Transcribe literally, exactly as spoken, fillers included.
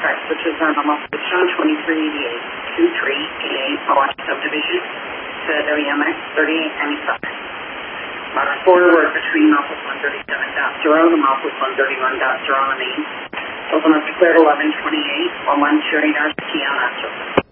contract which is on Sean twenty-three eighty-eight, two three eight eight, Pawash subdivision to W M X thirty-eight ninety-five. Mark four work between Malpus one thirty-seven dot zero to Malpus one thirty-one dot zero on Main. Open up declared eleven twenty-eight, one one two eight R T on that surface.